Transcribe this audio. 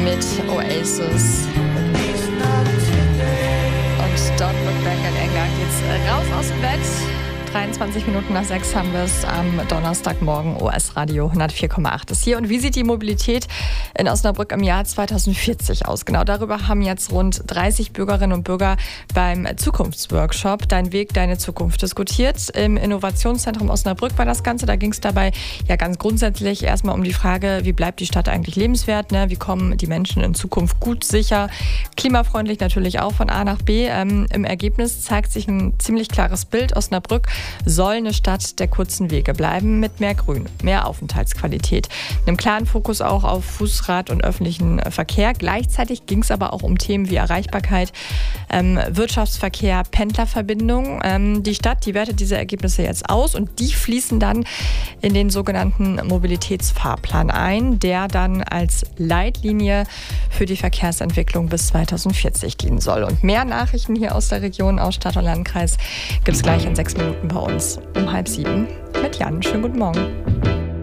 mit Oasis. Und Don't Look Back in Anger geht's raus aus dem Bett. 23 Minuten nach 6 haben wir es am Donnerstagmorgen. OS Radio 104,8 ist hier. Und wie sieht die Mobilität in Osnabrück im Jahr 2040 aus? Genau darüber haben jetzt rund 30 Bürgerinnen und Bürger beim Zukunftsworkshop Dein Weg, deine Zukunft diskutiert. Im Innovationszentrum Osnabrück war das Ganze. Da ging es dabei ja ganz grundsätzlich erstmal um die Frage, wie bleibt die Stadt eigentlich lebenswert? Ne? Wie kommen die Menschen in Zukunft gut, sicher, klimafreundlich natürlich auch von A nach B? Im Ergebnis zeigt sich ein ziemlich klares Bild. Osnabrück soll eine Stadt der kurzen Wege bleiben mit mehr Grün, mehr Aufenthaltsqualität, einem klaren Fokus auch auf Fußrad und öffentlichen Verkehr. Gleichzeitig ging es aber auch um Themen wie Erreichbarkeit, Wirtschaftsverkehr, Pendlerverbindung. Die Stadt, die wertet diese Ergebnisse jetzt aus und die fließen dann in den sogenannten Mobilitätsfahrplan ein, der dann als Leitlinie für die Verkehrsentwicklung bis 2040 dienen soll. Und mehr Nachrichten hier aus der Region, aus Stadt und Landkreis, gibt es gleich in 6 Minuten bei uns um 6:30 mit Jan. Schönen guten Morgen.